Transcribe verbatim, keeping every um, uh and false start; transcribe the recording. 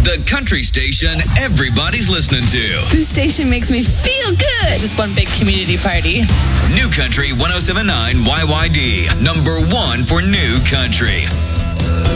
The country station everybody's listening to. This station makes me feel good. Just one big community party. New Country one oh seven point nine Y Y D. Number one for New Country.